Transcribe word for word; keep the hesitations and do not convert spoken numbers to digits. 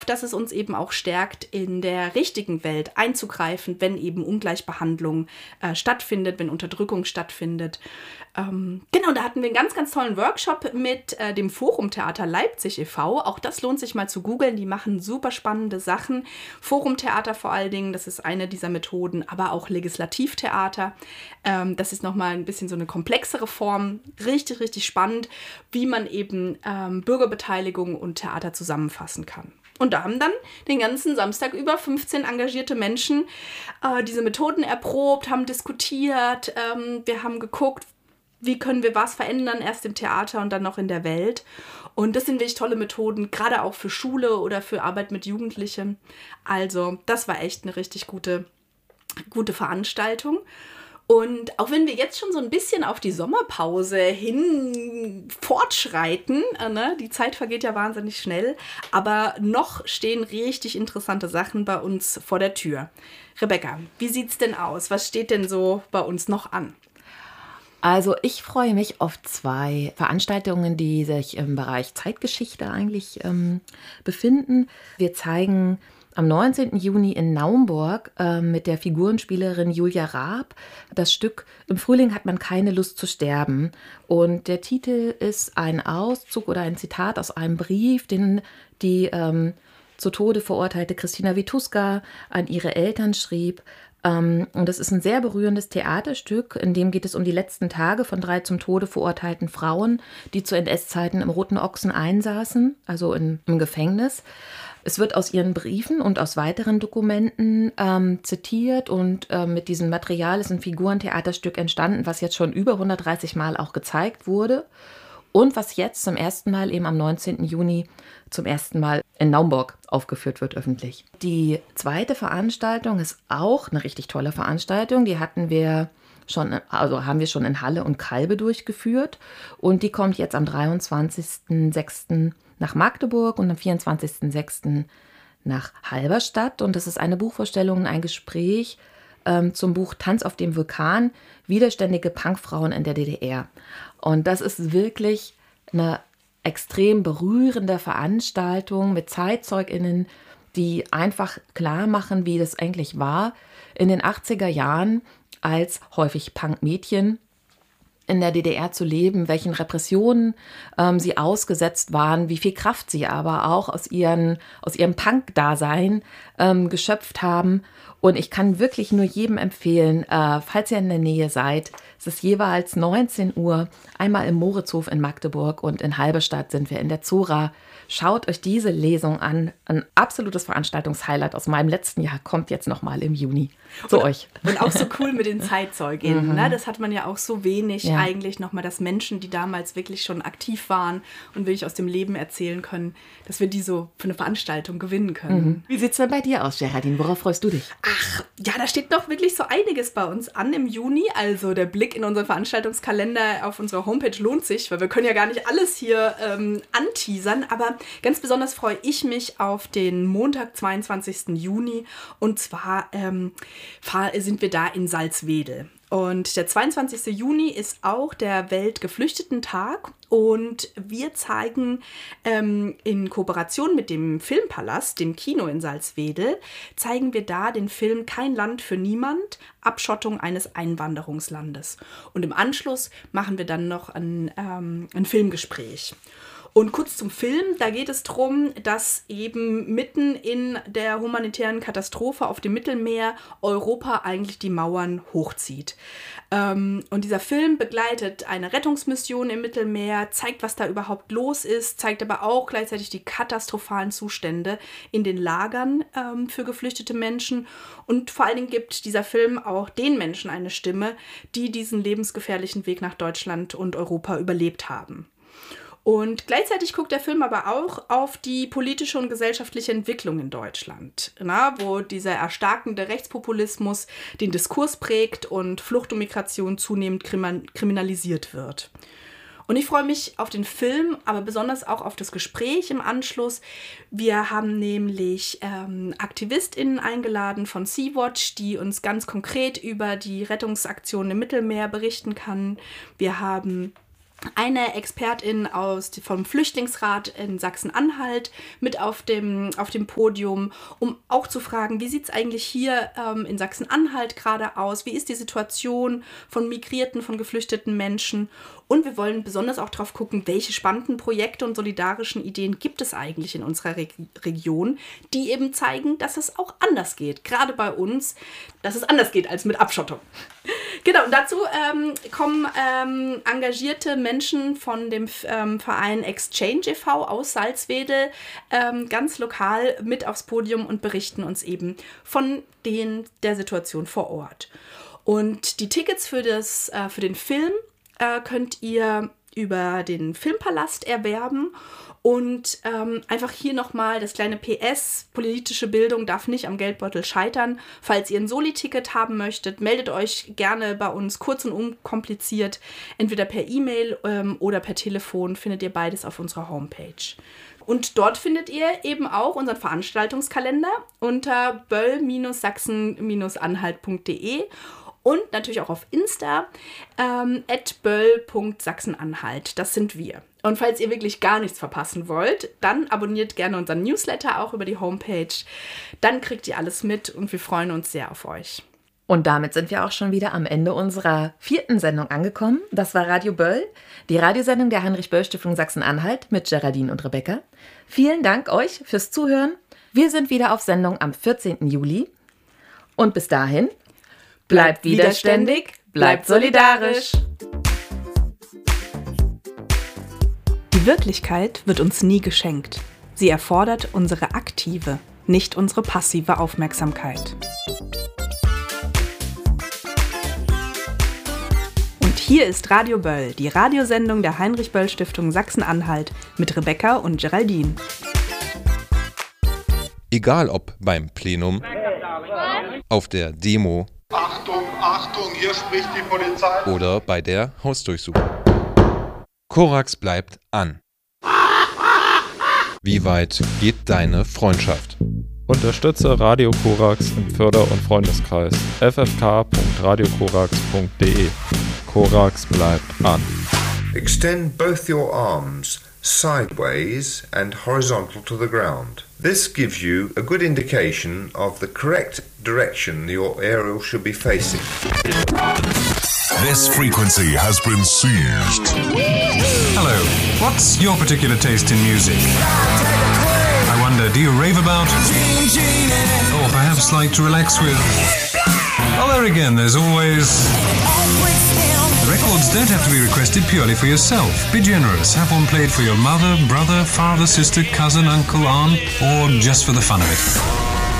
dass es uns eben auch stärkt, in der richtigen Welt einzugreifen, wenn eben Ungleichbehandlung äh, stattfindet, wenn Unterdrückung stattfindet. Ähm, genau, da hatten wir einen ganz, ganz tollen Workshop mit äh, dem Forum Theater Leipzig e V. Auch das lohnt sich mal zu googeln. Die machen super spannende Sachen. Forumtheater vor allen Dingen, das ist eine dieser Methoden, aber auch Legislativtheater. Ähm, das ist nochmal ein bisschen so eine komplexere Form. Richtig, richtig spannend, wie man eben ähm, Bürgerbeteiligung und Theater zusammenfassen kann. Und da haben dann den ganzen Samstag über fünfzehn engagierte Menschen äh, diese Methoden erprobt, haben diskutiert. Ähm, wir haben geguckt, wie können wir was verändern, erst im Theater und dann noch in der Welt. Und das sind wirklich tolle Methoden, gerade auch für Schule oder für Arbeit mit Jugendlichen. Also das war echt eine richtig gute, gute Veranstaltung. Und auch wenn wir jetzt schon so ein bisschen auf die Sommerpause hin fortschreiten, äh, ne? Die Zeit vergeht ja wahnsinnig schnell, aber noch stehen richtig interessante Sachen bei uns vor der Tür. Rebecca, wie sieht's denn aus? Was steht denn so bei uns noch an? Also ich freue mich auf zwei Veranstaltungen, die sich im Bereich Zeitgeschichte eigentlich ähm, befinden. Wir zeigen am neunzehnten Juni in Naumburg äh, mit der Figurenspielerin Julia Raab das Stück Im Frühling hat man keine Lust zu sterben. Und der Titel ist ein Auszug oder ein Zitat aus einem Brief, den die ähm, zu Tode verurteilte Christina Wituska an ihre Eltern schrieb. Ähm, und das ist ein sehr berührendes Theaterstück, in dem geht es um die letzten Tage von drei zum Tode verurteilten Frauen, die zu N S-Zeiten im Roten Ochsen einsaßen, also in, im Gefängnis. Es wird aus ihren Briefen und aus weiteren Dokumenten ähm, zitiert und äh, mit diesem Material ist ein Figurentheaterstück entstanden, was jetzt schon über hundertdreißig Mal auch gezeigt wurde und was jetzt zum ersten Mal eben am neunzehnten Juni zum ersten Mal in Naumburg aufgeführt wird öffentlich. Die zweite Veranstaltung ist auch eine richtig tolle Veranstaltung. Die hatten wir schon, also haben wir schon in Halle und Kalbe durchgeführt und die kommt jetzt am dreiundzwanzigsten sechsten nach Magdeburg und am vierundzwanzigsten sechsten nach Halberstadt. Und das ist eine Buchvorstellung und ein Gespräch ähm, zum Buch Tanz auf dem Vulkan, widerständige Punkfrauen in der D D R. Und das ist wirklich eine extrem berührende Veranstaltung mit ZeitzeugInnen, die einfach klar machen, wie das eigentlich war in den achtziger Jahren als häufig Punkmädchen in der D D R zu leben, welchen Repressionen ähm, sie ausgesetzt waren, wie viel Kraft sie aber auch aus, ihren, aus ihrem Punk-Dasein ähm, geschöpft haben. Und ich kann wirklich nur jedem empfehlen, äh, falls ihr in der Nähe seid, es ist jeweils neunzehn Uhr, einmal im Moritzhof in Magdeburg und in Halberstadt sind wir in der Zora. Schaut euch diese Lesung an. Ein absolutes Veranstaltungshighlight aus meinem letzten Jahr kommt jetzt nochmal im Juni zu und, euch. Und auch so cool mit den Zeitzeuginnen. Mhm. Ne? Das hat man ja auch so wenig ja. eigentlich nochmal, dass Menschen, die damals wirklich schon aktiv waren und wirklich aus dem Leben erzählen können, dass wir die so für eine Veranstaltung gewinnen können. Mhm. Wie sieht es denn bei dir aus, Geraldine? Worauf freust du dich? Ach, ja, da steht doch wirklich so einiges bei uns an im Juni. Also der Blick in unseren Veranstaltungskalender auf unserer Homepage lohnt sich, weil wir können ja gar nicht alles hier ähm, anteasern. Aber ganz besonders freue ich mich auf den Montag, zweiundzwanzigsten Juni. Und zwar ähm, fahr, sind wir da in Salzwedel. Und der zweiundzwanzigsten Juni ist auch der Weltgeflüchtetentag und wir zeigen ähm, in Kooperation mit dem Filmpalast, dem Kino in Salzwedel, zeigen wir da den Film Kein Land für niemand, Abschottung eines Einwanderungslandes. Und im Anschluss machen wir dann noch ein, ähm, ein Filmgespräch. Und kurz zum Film, da geht es darum, dass eben mitten in der humanitären Katastrophe auf dem Mittelmeer Europa eigentlich die Mauern hochzieht. Ähm, und dieser Film begleitet eine Rettungsmission im Mittelmeer, zeigt, was da überhaupt los ist, zeigt aber auch gleichzeitig die katastrophalen Zustände in den Lagern ähm, für geflüchtete Menschen. Und vor allen Dingen gibt dieser Film auch den Menschen eine Stimme, die diesen lebensgefährlichen Weg nach Deutschland und Europa überlebt haben. Und gleichzeitig guckt der Film aber auch auf die politische und gesellschaftliche Entwicklung in Deutschland, na, wo dieser erstarkende Rechtspopulismus den Diskurs prägt und Flucht und Migration zunehmend kriminalisiert wird. Und ich freue mich auf den Film, aber besonders auch auf das Gespräch im Anschluss. Wir haben nämlich ähm, AktivistInnen eingeladen von Sea-Watch, die uns ganz konkret über die Rettungsaktionen im Mittelmeer berichten kann. Wir haben eine Expertin aus, vom Flüchtlingsrat in Sachsen-Anhalt mit auf dem, auf dem Podium, um auch zu fragen, wie sieht es eigentlich hier ähm, in Sachsen-Anhalt gerade aus? Wie ist die Situation von migrierten, von geflüchteten Menschen? Und wir wollen besonders auch drauf gucken, welche spannenden Projekte und solidarischen Ideen gibt es eigentlich in unserer Re- Region, die eben zeigen, dass es auch anders geht. Gerade bei uns, dass es anders geht als mit Abschottung. Genau, und dazu ähm, kommen ähm, engagierte Menschen von dem ähm, Verein Exchange e V aus Salzwedel ähm, ganz lokal mit aufs Podium und berichten uns eben von den, der Situation vor Ort. Und die Tickets für, das, äh, für den Film äh, könnt ihr über den Filmpalast erwerben. Und ähm, einfach hier nochmal das kleine P S, politische Bildung darf nicht am Geldbeutel scheitern. Falls ihr ein Soli-Ticket haben möchtet, meldet euch gerne bei uns kurz und unkompliziert, entweder per E-Mail ähm, oder per Telefon, findet ihr beides auf unserer Homepage. Und dort findet ihr eben auch unseren Veranstaltungskalender unter böll Sachsen Anhalt punkt de und natürlich auch auf Insta ähm, at böll punkt sachsenanhalt. Das sind wir. Und falls ihr wirklich gar nichts verpassen wollt, dann abonniert gerne unseren Newsletter auch über die Homepage. Dann kriegt ihr alles mit und wir freuen uns sehr auf euch. Und damit sind wir auch schon wieder am Ende unserer vierten Sendung angekommen. Das war Radio Böll, die Radiosendung der Heinrich-Böll-Stiftung Sachsen-Anhalt mit Geraldine und Rebecca. Vielen Dank euch fürs Zuhören. Wir sind wieder auf Sendung am vierzehnten Juli. Und bis dahin, bleibt widerständig, bleibt solidarisch. Die Wirklichkeit wird uns nie geschenkt. Sie erfordert unsere aktive, nicht unsere passive Aufmerksamkeit. Und hier ist Radio Böll, die Radiosendung der Heinrich-Böll-Stiftung Sachsen-Anhalt mit Rebecca und Geraldine. Egal ob beim Plenum, auf der Demo, Achtung, Achtung, hier spricht die Polizei. Oder bei der Hausdurchsuchung. Korax bleibt an. Wie weit geht deine Freundschaft? Unterstütze Radio Korax im Förder- und Freundeskreis f f k punkt radio korax punkt de. Korax bleibt an. Extend both your arms sideways and horizontal to the ground. This gives you a good indication of the correct direction your aerial should be facing. This frequency has been seized. Hello, what's your particular taste in music? I wonder, do you rave about? Or perhaps like to relax with? Well, there again, there's always... The records don't have to be requested purely for yourself. Be generous. Have one played for your mother, brother, father, sister, cousin, uncle, aunt, or just for the fun of it.